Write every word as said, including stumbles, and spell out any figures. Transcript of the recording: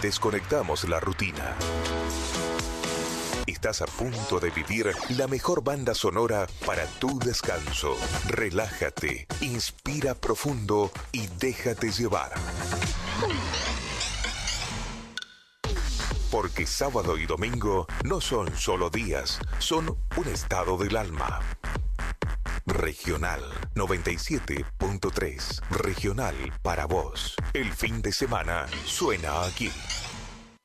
desconectamos la rutina. Estás a punto de vivir la mejor banda sonora para tu descanso. Relájate, inspira profundo y déjate llevar. Porque sábado y domingo no son solo días, son un estado del alma. Regional noventa y siete punto tres. Regional para vos. El fin de semana suena aquí.